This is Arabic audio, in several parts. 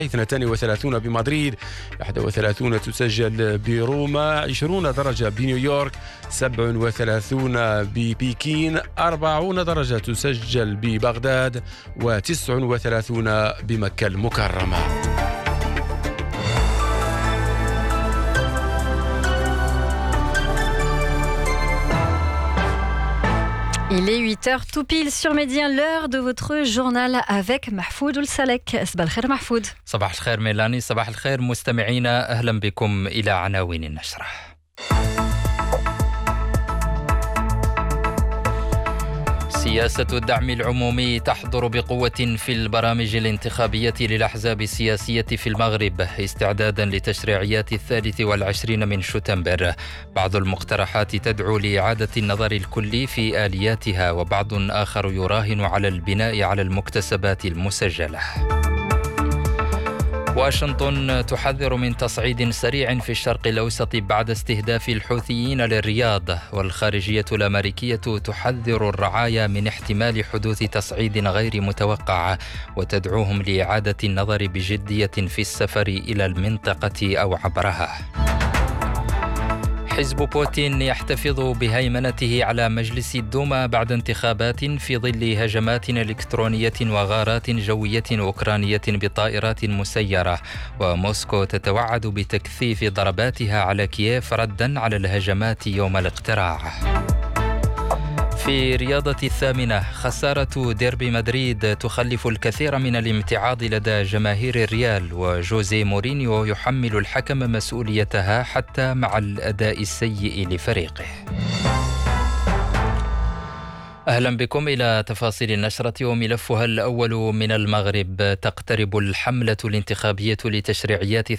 32 بمدريد، 31 تسجل بروما، 20 درجة بنيويورك، 37 ببكين، 40 درجة تسجل ببغداد، و39 بمكة المكرمة. Il est 8h tout pile sur Média, l'heure de votre journal avec Mahfoud Oulsalek. صباح الخير محفوظ. صباح الخير ميلاني، صباح الخير مستمعينا، أهلا بكم إلى عناوين النشرة. سياسة الدعم العمومي تحضر بقوة في البرامج الانتخابية للأحزاب السياسية في المغرب استعدادا لتشريعيات 23 من شتنبر. بعض المقترحات تدعو لإعادة النظر الكلي في آلياتها، وبعض آخر يراهن على البناء على المكتسبات المسجلة. واشنطن تحذر من تصعيد سريع في الشرق الأوسط بعد استهداف الحوثيين للرياض، والخارجية الأمريكية تحذر الرعايا من احتمال حدوث تصعيد غير متوقع، وتدعوهم لإعادة النظر بجدية في السفر إلى المنطقة أو عبرها. حزب بوتين يحتفظ بهيمنته على مجلس الدوما بعد انتخابات في ظل هجمات إلكترونية وغارات جوية أوكرانية بطائرات مسيرة، وموسكو تتوعد بتكثيف ضرباتها على كييف ردا على الهجمات يوم الاقتراع. في رياضة الثامنة، خسارة ديربي مدريد تخلف الكثير من الامتعاض لدى جماهير الريال، وجوزيه مورينيو يحمل الحكم مسؤوليتها حتى مع الأداء السيء لفريقه. أهلا بكم إلى تفاصيل النشرة وملفها الأول من المغرب. تقترب الحملة الانتخابية لتشريعيات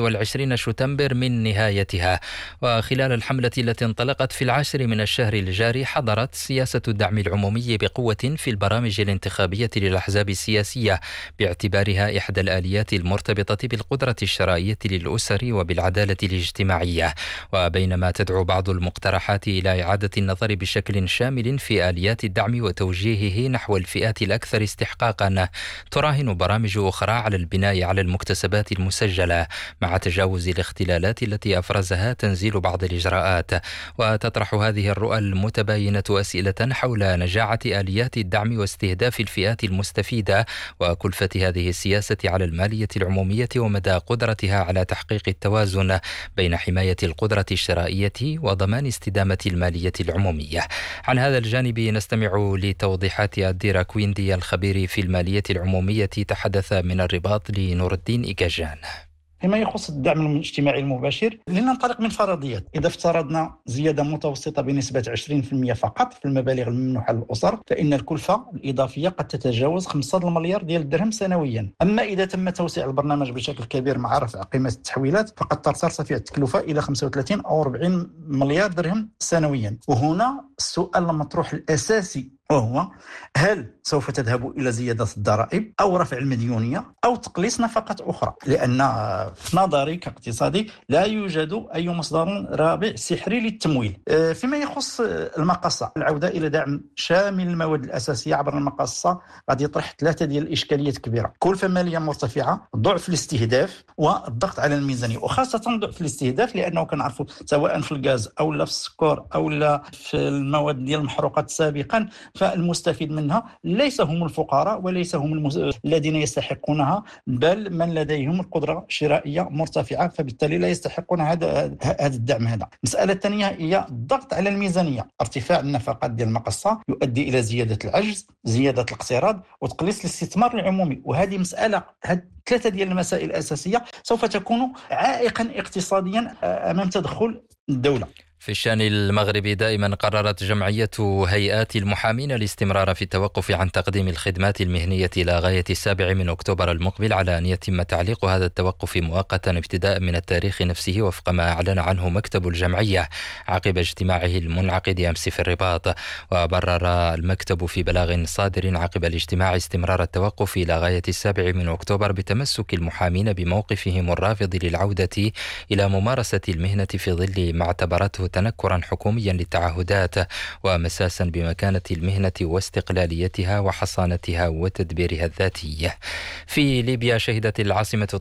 23 شتنبر من نهايتها، وخلال الحملة التي انطلقت في 10 من الشهر الجاري حضرت سياسة الدعم العمومي بقوة في البرامج الانتخابية للأحزاب السياسية، باعتبارها إحدى الآليات المرتبطة بالقدرة الشرائية للأسر وبالعدالة الاجتماعية. وبينما تدعو بعض المقترحات إلى إعادة النظر بشكل شامل في آليات الدعم وتوجيهه نحو الفئات الأكثر استحقاقا، تراهن برامج أخرى على البناء على المكتسبات المسجلة مع تجاوز الاختلالات التي أفرزها تنزيل بعض الإجراءات. وتطرح هذه الرؤى المتباينة أسئلة حول نجاعة آليات الدعم واستهداف الفئات المستفيدة، وكلفة هذه السياسة على المالية العمومية، ومدى قدرتها على تحقيق التوازن بين حماية القدرة الشرائية وضمان استدامة المالية العمومية. عن هذا الجانب نستمع لتوضيحات الديرا كويندي الخبير في المالية العمومية، تحدث من الرباط لنور الدين إيكاجان. فيما يخص الدعم الاجتماعي المباشر، لننطلق من فرضيات. إذا افترضنا زيادة متوسطة بنسبة 20% فقط في المبالغ الممنوحة للأسر، فإن الكلفة الإضافية قد تتجاوز 5 مليار ديال الدرهم سنويا. أما إذا تم توسيع البرنامج بشكل كبير مع رفع قيمة التحويلات، فقد ترتفع التكلفة إلى 35 أو 40 مليار درهم سنويا. وهنا السؤال المطروح الأساسي وهو: هل سوف تذهب إلى زيادة الضرائب أو رفع المديونية أو تقليص نفقات أخرى؟ لأن في نظري كاقتصادي لا يوجد أي مصدر رابع سحري للتمويل. فيما يخص المقاصة، العودة إلى دعم شامل المواد الأساسية عبر المقاصة قد يطرح 3 ديال الإشكاليات كبيرة: كلفة مالية مرتفعة، ضعف الاستهداف، والضغط على الميزانية. وخاصة ضعف الاستهداف لأنه كنعرفوا سواء في الغاز أو لا في السكر أو لا في المواد ديال المحروقات سابقا، فالمستفيد منها ليس هم الفقراء وليس هم الذين يستحقونها، بل من لديهم القدرة الشرائية مرتفعة، فبالتالي لا يستحقون هذا الدعم. هذا المسألة الثانية هي الضغط على الميزانية. ارتفاع النفقات ديال المقصة يؤدي إلى زيادة العجز، زيادة الاقتراض، وتقليص الاستثمار العمومي. وهذه مسألة، هاد 3 ديال المسائل الأساسية سوف تكون عائقا اقتصاديا أمام تدخل الدولة. في الشأن المغربي دائما قررت جمعية هيئات المحامين الاستمرار في التوقف عن تقديم الخدمات المهنية إلى غاية 7 من أكتوبر المقبل، على أن يتم تعليق هذا التوقف مؤقتا ابتداء من التاريخ نفسه، وفق ما أعلن عنه مكتب الجمعية عقب اجتماعه المنعقد أمس في الرباط. وبرر المكتب في بلاغ صادر عقب الاجتماع استمرار التوقف إلى غاية 7 من أكتوبر بتمسك المحامين بموقفهم الرافض للعودة إلى ممارسة المهنة في ظل ما اعتبرته تنكرا حكوميا للتعهدات ومساسا بمكانة المهنة واستقلاليتها وحصانتها وتدبيرها الذاتي. في ليبيا شهدت العاصمة